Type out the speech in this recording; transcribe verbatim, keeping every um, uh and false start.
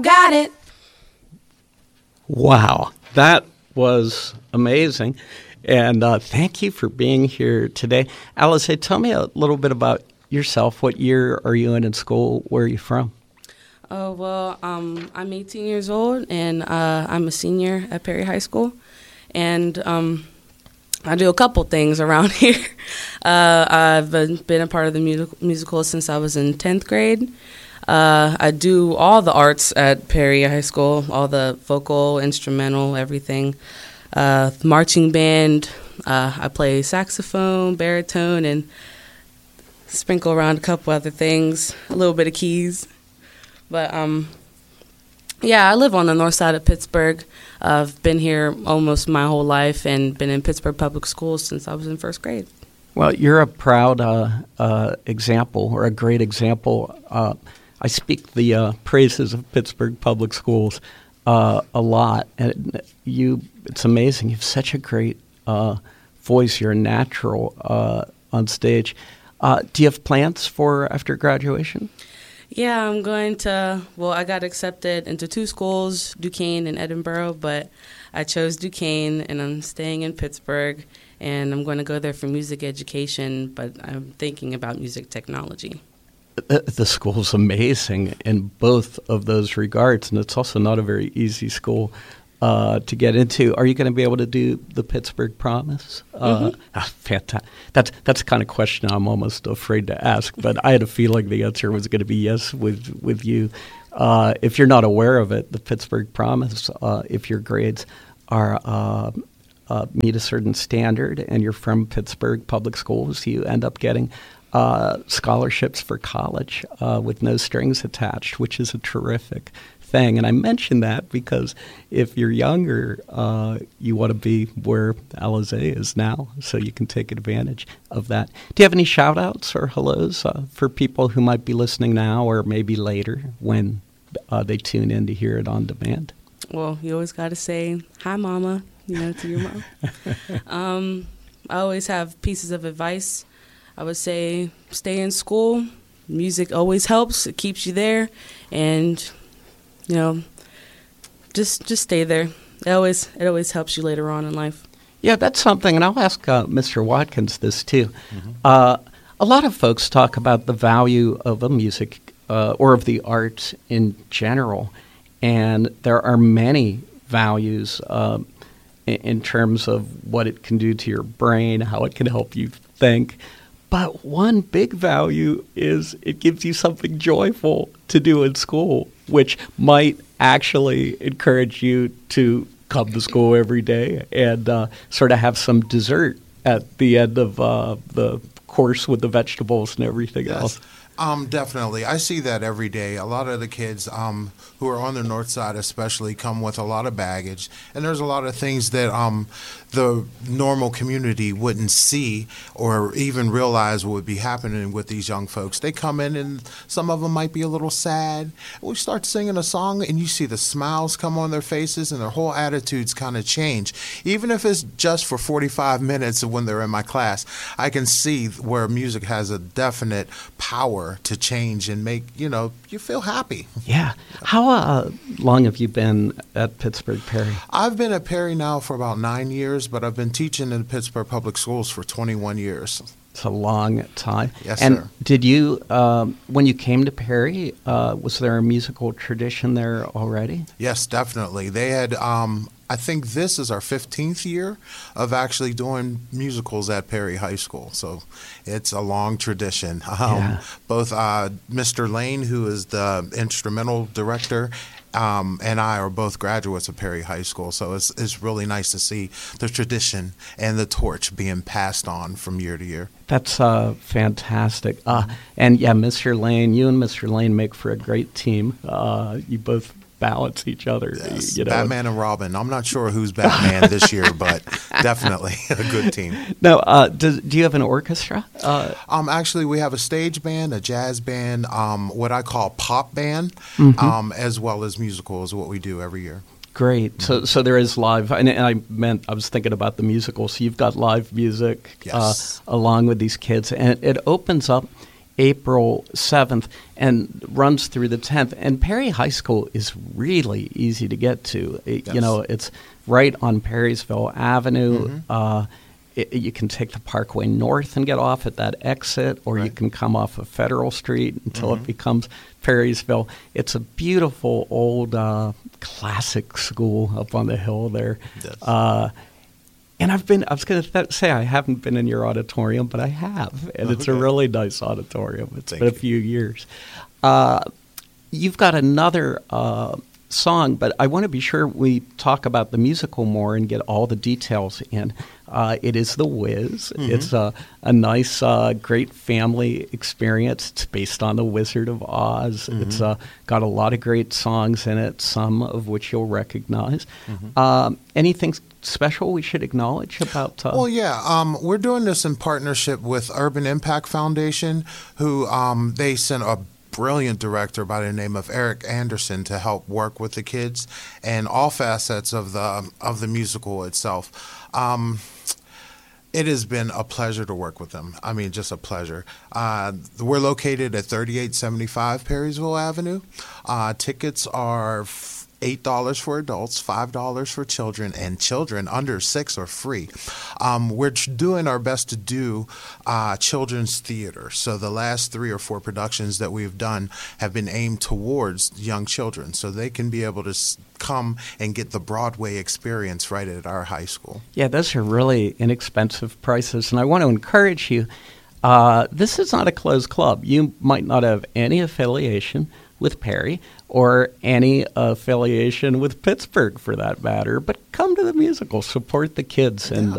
Got it. Wow, that was amazing. And uh, thank you for being here today. Alice, tell me a little bit about yourself. What year are you in in school? Where are you from? Oh, well, um, I'm eighteen years old, and uh, I'm a senior at Perry High School. And um, I do a couple things around here. Uh, I've been, been a part of the music- musical since I was in tenth grade. Uh, I do all the arts at Perry High School, all the vocal, instrumental, everything. Uh, marching band. Uh, I play saxophone, baritone, and sprinkle around a couple other things, a little bit of keys. But, um, yeah, I live on the north side of Pittsburgh. Uh, I've been here almost my whole life and been in Pittsburgh Public Schools since I was in first grade. Well, you're a proud uh, uh, example, or a great example. Uh, I speak the uh, praises of Pittsburgh Public Schools uh, a lot. And you, it's amazing. You have such a great uh, voice. You're a natural uh, on stage. Uh, do you have plans for after graduation? Yeah, I'm going to, well, I got accepted into two schools, Duquesne and Edinboro, but I chose Duquesne, and I'm staying in Pittsburgh, and I'm going to go there for music education, but I'm thinking about music technology. The, the school's amazing in both of those regards, and it's also not a very easy school uh, to get into. Are you going to be able to do the Pittsburgh Promise? Mm-hmm. Uh, ah, fantastic. That's that's the kind of question I'm almost afraid to ask, but I had a feeling the answer was going to be yes with with you. Uh, if you're not aware of it, the Pittsburgh Promise, uh, if your grades are uh, uh, meet a certain standard and you're from Pittsburgh Public Schools, you end up getting uh, scholarships for college uh, with no strings attached, which is a terrific thing. And I mention that because if you're younger, uh, you want to be where Alize is now, so you can take advantage of that. Do you have any shout-outs or hellos uh, for people who might be listening now or maybe later when uh, they tune in to hear it on demand? Well, you always got to say, hi, Mama, you know, to your mom. um, I always have pieces of advice. I would say stay in school. Music always helps. It keeps you there. And you know, just just stay there. It always it always helps you later on in life. Yeah, that's something, and I'll ask uh, Mister Watkins this too. Mm-hmm. Uh, a lot of folks talk about the value of a music uh, or of the arts in general, and there are many values uh, in, in terms of what it can do to your brain, how it can help you think. But one big value is it gives you something joyful to do in school, which might actually encourage you to come to school every day and uh, sort of have some dessert at the end of uh, the course with the vegetables and everything yes. else. Um, definitely. I see that every day. A lot of the kids um, who are on the north side especially come with a lot of baggage, and there's a lot of things that um, the normal community wouldn't see or even realize would be happening with these young folks. They come in and some of them might be a little sad. We start singing a song and you see the smiles come on their faces and their whole attitudes kind of change. Even if it's just for forty-five minutes when they're in my class, I can see where music has a definite power to change and make, you know, you feel happy. Yeah. How uh, long have you been at Pittsburgh Perry? I've been at Perry now for about nine years, but I've been teaching in Pittsburgh Public Schools for twenty-one years. It's a long time. Yes, and sir. Did you, um, when you came to Perry, uh, was there a musical tradition there already? Yes, definitely. They had, um, I think this is our fifteenth year of actually doing musicals at Perry High School. So it's a long tradition. Um, yeah. Both uh, Mister Lane, who is the instrumental director, Um, and I are both graduates of Perry High School, so it's it's really nice to see the tradition and the torch being passed on from year to year. That's uh, fantastic. Uh, and yeah, Mister Lane, you and Mister Lane make for a great team. Uh, you both balance each other. Yes, you know. Batman and Robin. I'm not sure who's Batman this year, but definitely a good team. Now, uh, does, do you have an orchestra? Uh, um, actually, we have a stage band, a jazz band, um, what I call pop band, mm-hmm. um, as well as musical is what we do every year. Great. Mm-hmm. So, so there is live, and, and I meant I was thinking about the musical. So you've got live music yes. uh, along with these kids, and it opens up April seventh and runs through the tenth. And Perry High School is really easy to get to. It, Yes. You know, it's right on Perrysville Avenue. Mm-hmm. Uh, it, you can take the Parkway North and get off at that exit, or you Right. can come off of Federal Street until Mm-hmm. it becomes Perrysville. It's a beautiful old uh, classic school up on the hill there. Yes. Uh, and I've been, I was going to th- say I haven't been in your auditorium, but I have. And it's a Okay. really nice auditorium. It's Thank been a you. few years. Uh, you've got another uh, song, but I want to be sure we talk about the musical more and get all the details in. Uh, it is The Wiz. Mm-hmm. It's a, a nice, uh, great family experience. It's based on The Wizard of Oz. Mm-hmm. It's uh, got a lot of great songs in it, some of which you'll recognize. Mm-hmm. Um, anything special we should acknowledge about? Uh, Well, yeah, um, we're doing this in partnership with Urban Impact Foundation, who um, they sent a brilliant director by the name of Eric Anderson to help work with the kids and all facets of the of the musical itself. Um, it has been a pleasure to work with them. I mean, just a pleasure. Uh, we're located at thirty-eight seventy-five Perrysville Avenue. Uh, tickets are f- eight dollars for adults, five dollars for children, and children under six are free. Um, we're tr- doing our best to do uh, children's theater. So the last three or four productions that we've done have been aimed towards young children, so they can be able to s- come and get the Broadway experience right at our high school. Yeah, those are really inexpensive prices. And I want to encourage you, uh, this is not a closed club. You might not have any affiliation with Perry or any affiliation with Pittsburgh for that matter, but come to the musical, support the kids, and